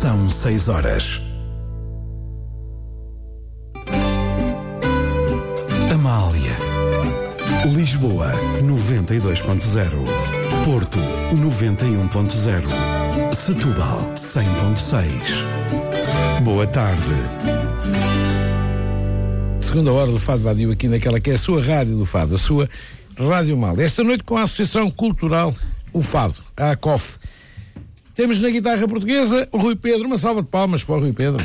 São 6 horas. Amália. Lisboa, 92.0. Porto, 91.0. Setúbal, 100.6. Boa tarde. Segunda hora do Fado Vadio, aqui naquela que é a sua rádio do Fado, a sua Rádio Amália. Esta noite com a Associação Cultural O Fado, a ACOF. Temos na guitarra portuguesa o Rui Pedro. Uma salva de palmas para o Rui Pedro.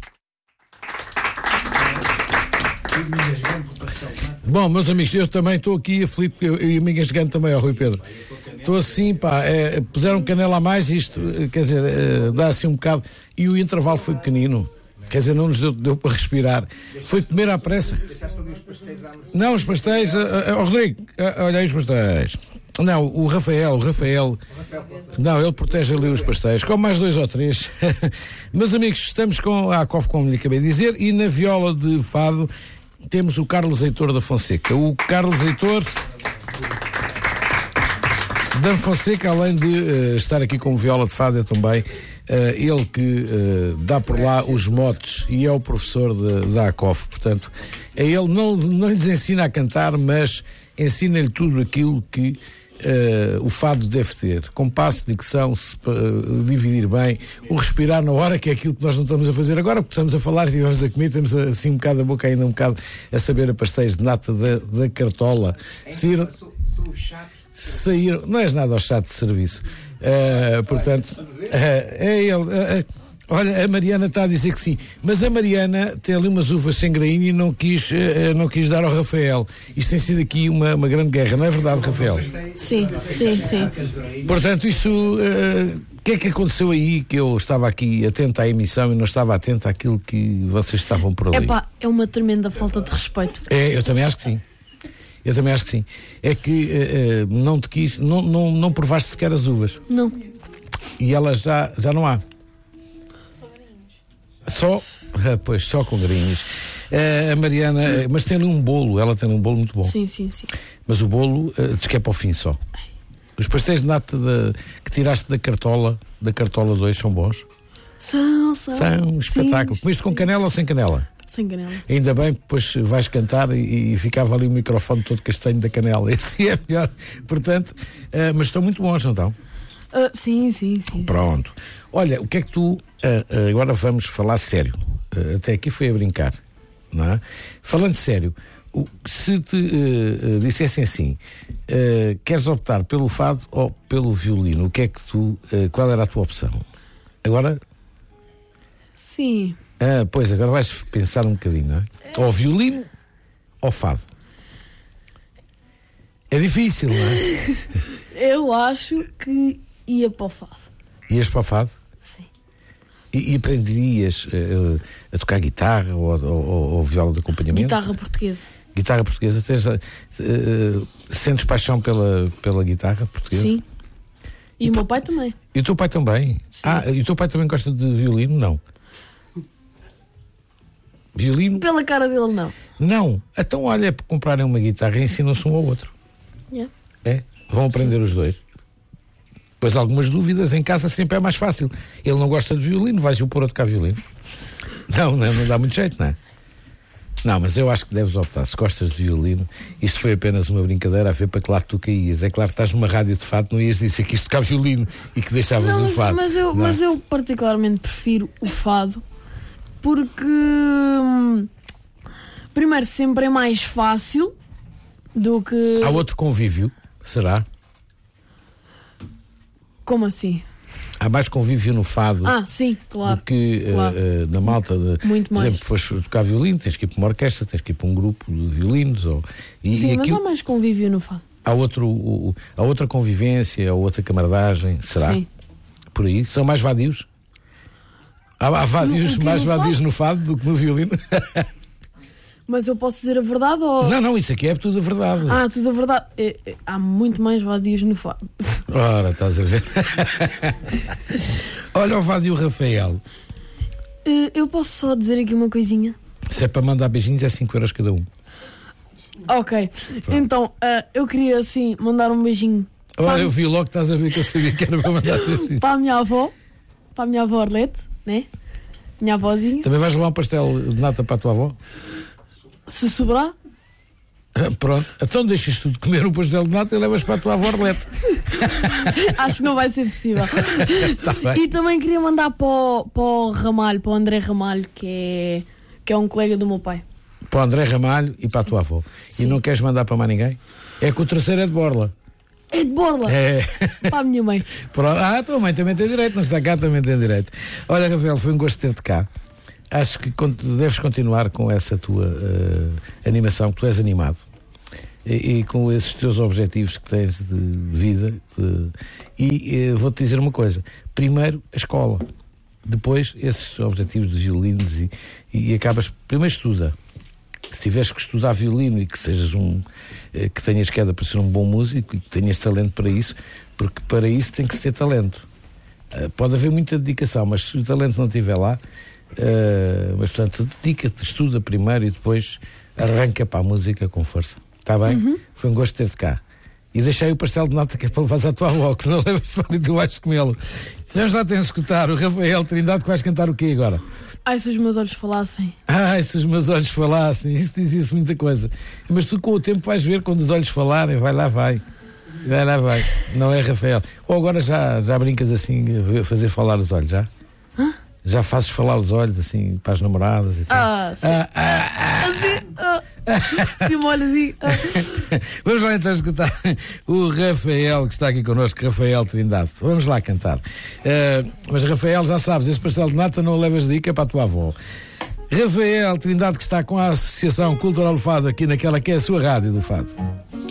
Bom, meus amigos, eu também estou aqui aflito, e me engasgando também ao Rui Pedro. Estou assim, pá, puseram canela a mais, isto, quer dizer, dá assim um bocado, e o intervalo foi pequenino, quer dizer, não nos deu para respirar. Foi comer à pressa. Não, os pastéis, Rodrigo, olha aí os pastéis. Não, o Rafael, não, ele protege ali os pastéis, com mais 2 ou 3. Meus amigos, estamos com a ACOF, como lhe acabei de dizer, e na viola de fado temos o Carlos Heitor da Fonseca. O Carlos Heitor da Fonseca, além de estar aqui como viola de fado, é também ele que dá por lá os motes e é o professor da ACOF. Portanto, ele não lhes ensina a cantar, mas ensina-lhe tudo aquilo que o fado deve ter: compasso, dicção, dividir bem, o respirar na hora, que é aquilo que nós não estamos a fazer agora, porque estamos a falar e estivemos a comer, temos assim um bocado a boca ainda um bocado a saber a pastéis de nata da cartola. Sair, não és nada ao chato de serviço. Portanto, é ele. Olha, a Mariana está a dizer que sim, mas a Mariana tem ali umas uvas sem grainha e não quis dar ao Rafael. Isto tem sido aqui uma grande guerra, não é verdade, Rafael? Sim. Portanto, isto, o que é que aconteceu aí, que eu estava aqui atento à emissão e não estava atento àquilo que vocês estavam por ali? É uma tremenda falta de respeito. Eu também acho que sim. É que não provaste sequer as uvas. Não. E elas já não há. Só com grainhas. A Mariana, mas tem ali um bolo, ela tem um bolo muito bom. Sim. Mas o bolo diz que é para o fim só. Os pastéis de nata que tiraste da Cartola 2 são bons? São espetáculo. Comeste com canela ou sem canela? Sem canela. Ainda bem, depois vais cantar e ficava ali o microfone todo castanho da canela. Esse é melhor. Portanto, mas estão muito bons, não estão? Sim. Pronto. Olha, o que é que tu... agora vamos falar sério. Até aqui foi a brincar, não é? Falando sério, se te dissessem assim, queres optar pelo fado ou pelo violino, o que é que qual era a tua opção? Agora... Sim. Pois, agora vais pensar um bocadinho, não é? Ou violino ou fado. É difícil, não é? Eu acho que ia para o fado. Ias para o fado? Sim. E aprenderias a tocar guitarra ou viola de acompanhamento? Guitarra portuguesa. Sentes paixão pela guitarra portuguesa? Sim. E o meu pai também. E o teu pai também? Sim. E o teu pai também gosta de violino? Não. Violino? Pela cara dele, não. Não. Então, olha, é para comprarem uma guitarra e ensinam-se um ao outro. Yeah. Vão aprender os dois. Pois algumas dúvidas em casa sempre é mais fácil. Ele não gosta de violino, vais-o pôr a tocar violino? Não dá muito jeito, não é? Não, mas eu acho que deves optar. Se gostas de violino, isto foi apenas uma brincadeira a ver para que lado tu caías. É claro que estás numa rádio de fado, não ias dizer que isto tocar violino e que deixavas o fado. Mas eu particularmente prefiro o fado porque primeiro sempre é mais fácil do que... Há outro convívio, será? Como assim? Há mais convívio no fado sim, claro, do que na malta muito mais. Por exemplo, foste tocar violino, tens que ir para uma orquestra, tens que ir para um grupo de violinos. Sim, mas há mais convívio no fado. Há outra convivência, há outra camaradagem, será? Sim. Por aí? São mais vadios? Há mais vadios no fado do que no violino? Mas eu posso dizer a verdade ou... Não, isso aqui é tudo a verdade. Tudo a verdade. Há muito mais vadios no fado. Ora, estás a ver? Olha o vadio Rafael. Eu posso só dizer aqui uma coisinha? Se é para mandar beijinhos é 5 euros cada um. Ok. Pronto. Então, eu queria assim mandar um beijinho. Olha, eu vi logo que estás a ver que eu sabia que era para mandar beijinhos. Para a minha avó Arlete. né? Minha avózinha. Também vais levar um pastel de nata para a tua avó? Se sobrar. Pronto, então deixas tu de comer um pastel de nata e levas para a tua avó Arlete. Acho que não vai ser possível. Tá bem. E também queria mandar para o Ramalho, para o André Ramalho, que é um colega do meu pai. Para o André Ramalho e para a tua avó. Sim. E não queres mandar para mais ninguém? É que o terceiro é de Borla. É de Borla. É. Para a minha mãe. A tua mãe também tem direito, não está cá, também tem direito. Olha, Rafael, foi um gosto ter-te cá. Acho que deves continuar com essa tua animação, que tu és animado. E com esses teus objetivos que tens de vida. Vou-te dizer uma coisa. Primeiro, a escola. Depois, esses objetivos de violinos e acabas... Primeiro estuda. Se tiveres que estudar violino e que sejas que tenhas queda para ser um bom músico e que tenhas talento para isso, porque para isso tem que se ter talento. Pode haver muita dedicação, mas se o talento não estiver lá, mas portanto dedica-te, estuda primeiro e depois arranca para a música com força. Está bem? Uhum. Foi um gosto ter-te cá. E deixei o pastel de nata que é para levares à tua avó, que não levas para ali, tu vais comê-lo. Vamos lá ter a escutar o Rafael Trindade, que vais cantar o quê agora? Ai, se os meus olhos falassem. Ai, se os meus olhos falassem, isso diz muita coisa. Mas tu com o tempo vais ver quando os olhos falarem, vai lá vai. Não é, Rafael? Ou agora já brincas assim, a fazer falar os olhos, já? Hã? Já fazes falar os olhos assim para as namoradas e tal? Sim. Se me olhas e... Vamos lá então escutar o Rafael que está aqui connosco, Rafael Trindade. Vamos lá cantar. Mas Rafael, já sabes, esse pastel de nata não o levas de dica para a tua avó. Rafael Trindade, que está com a Associação Cultural do Fado aqui naquela que é a sua rádio do Fado.